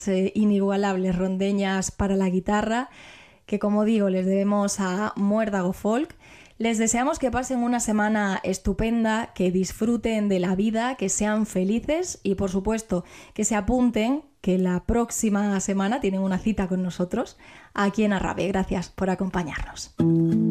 inigualables rondeñas para la guitarra, que como digo les debemos a Muérdago Folk. Les deseamos que pasen una semana estupenda, que disfruten de la vida, que sean felices y por supuesto que se apunten que la próxima semana tienen una cita con nosotros aquí en Arrabe. Gracias por acompañarnos.